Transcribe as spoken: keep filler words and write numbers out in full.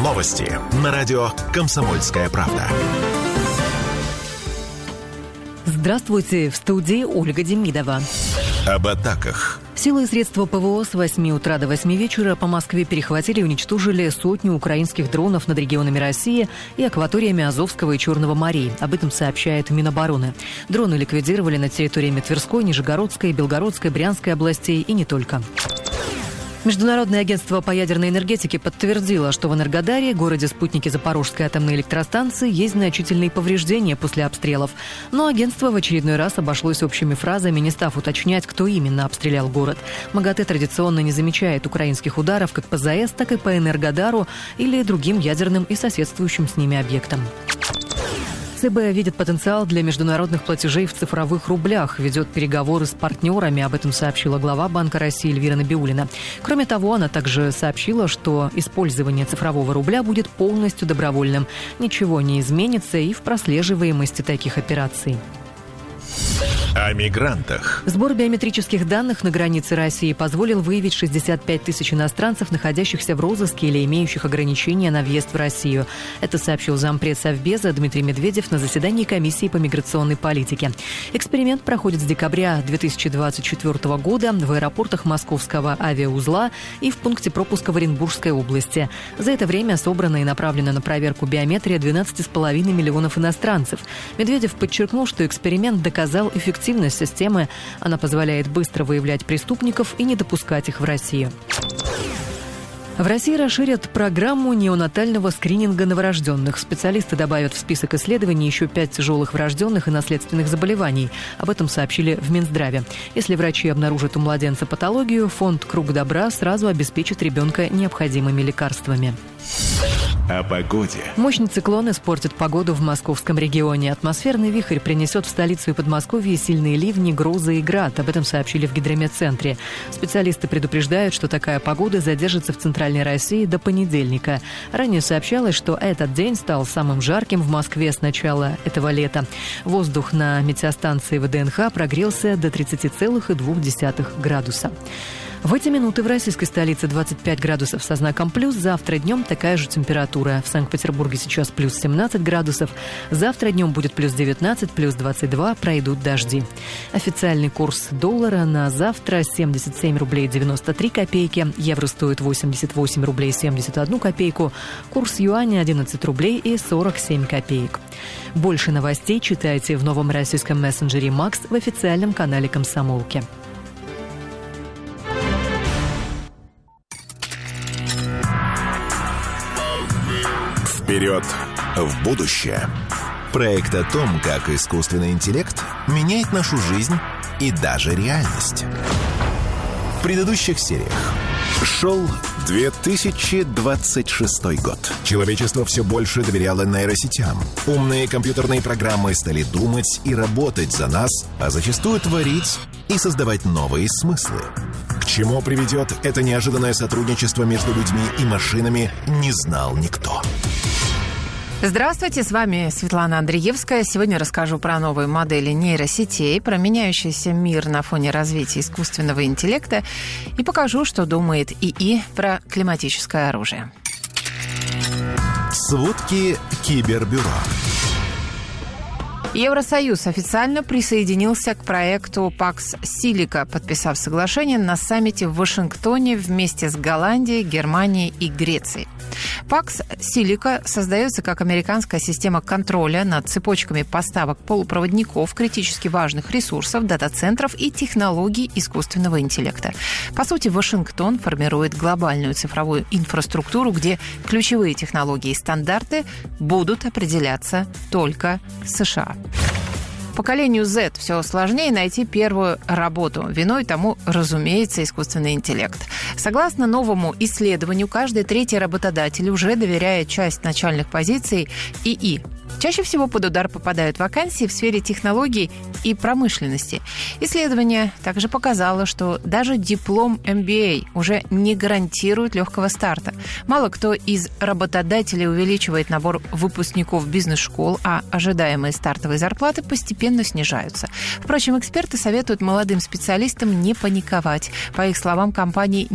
Новости на радио «Комсомольская правда». Здравствуйте, в студии Ольга Демидова. Об атаках. Силы и средства ПВО с восьми утра до восьми вечера по Москве перехватили и уничтожили сотню украинских дронов над регионами России и акваториями Азовского и Черного морей. Об этом сообщает Минобороны. Дроны ликвидировали на территориями Тверской, Нижегородской, Белгородской, Брянской областей и не только. Международное агентство по ядерной энергетике подтвердило, что в Энергодаре, городе-спутнике Запорожской атомной электростанции, есть значительные повреждения после обстрелов. Но агентство в очередной раз обошлось общими фразами, не став уточнять, кто именно обстрелял город. МАГАТЭ традиционно не замечает украинских ударов как по ЗАЭС, так и по Энергодару или другим ядерным и соседствующим с ними объектам. ЦБ видит потенциал для международных платежей в цифровых рублях, ведет переговоры с партнерами, об этом сообщила глава Банка России Эльвира Набиуллина. Кроме того, она также сообщила, что использование цифрового рубля будет полностью добровольным. Ничего не изменится и в прослеживаемости таких операций. О мигрантах. Сбор биометрических данных на границе России позволил выявить шестьдесят пять тысяч иностранцев, находящихся в розыске или имеющих ограничения на въезд в Россию. Это сообщил зампред Совбеза Дмитрий Медведев на заседании комиссии по миграционной политике. Эксперимент проходит с декабря две тысячи двадцать четвёртого года в аэропортах Московского авиаузла и в пункте пропуска в Оренбургской области. За это время собрано и направлено на проверку биометрия двенадцать с половиной миллионов иностранцев. Медведев подчеркнул, что эксперимент доказал эффективность системы. Она позволяет быстро выявлять преступников и не допускать их в Россию. В России расширят программу неонатального скрининга новорожденных. Специалисты добавят в список исследований еще пять тяжелых врожденных и наследственных заболеваний. Об этом сообщили в Минздраве. Если врачи обнаружат у младенца патологию, фонд «Круг добра» сразу обеспечит ребенка необходимыми лекарствами. О погоде. Мощный циклон испортит погоду в московском регионе. Атмосферный вихрь принесет в столицу и Подмосковье сильные ливни, грозы и град. Об этом сообщили в гидрометцентре. Специалисты предупреждают, что такая погода задержится в Центральной России до понедельника. Ранее сообщалось, что этот день стал самым жарким в Москве с начала этого лета. Воздух на метеостанции ВДНХ прогрелся до тридцать целых две десятых градуса. В эти минуты в российской столице двадцать пять градусов со знаком плюс. Завтра днем такая же температура. В Санкт-Петербурге сейчас плюс семнадцать градусов. Завтра днем будет плюс девятнадцать, плюс двадцать два, пройдут дожди. Официальный курс доллара на завтра семьдесят семь рублей девяносто три копейки. Евро стоит восемьдесят восемь рублей семьдесят одну копейку. Курс юаня одиннадцать рублей и сорок семь копеек. Больше новостей читайте в новом российском мессенджере «Макс» в официальном канале «Комсомолки». Вперед в будущее. Проект о том, как искусственный интеллект меняет нашу жизнь и даже реальность. В предыдущих сериях шел две тысячи двадцать шестой год. Человечество все больше доверяло нейросетям. Умные компьютерные программы стали думать и работать за нас, а зачастую творить и создавать новые смыслы. К чему приведет это неожиданное сотрудничество между людьми и машинами, не знал никто. Здравствуйте, с вами Светлана Андреевская. Сегодня расскажу про новые модели нейросетей, про меняющийся мир на фоне развития искусственного интеллекта и покажу, что думает ИИ про климатическое оружие. Сводки Кибербюро. Евросоюз официально присоединился к проекту пакс Силика, подписав соглашение на саммите в Вашингтоне вместе с Голландией, Германией и Грецией. пакс Силика создается как американская система контроля над цепочками поставок полупроводников, критически важных ресурсов, дата-центров и технологий искусственного интеллекта. По сути, Вашингтон формирует глобальную цифровую инфраструктуру, где ключевые технологии и стандарты будут определяться только США. Поколению Z все сложнее найти первую работу. Виной тому, разумеется, искусственный интеллект. Согласно новому исследованию, каждый третий работодатель уже доверяет часть начальных позиций ИИ. Чаще всего под удар попадают вакансии в сфере технологий и промышленности. Исследование также показало, что даже диплом эм би эй уже не гарантирует легкого старта. Мало кто из работодателей увеличивает набор выпускников бизнес-школ, а ожидаемые стартовые зарплаты постепенно снижаются. Впрочем, эксперты советуют молодым специалистам не паниковать. По их словам, компании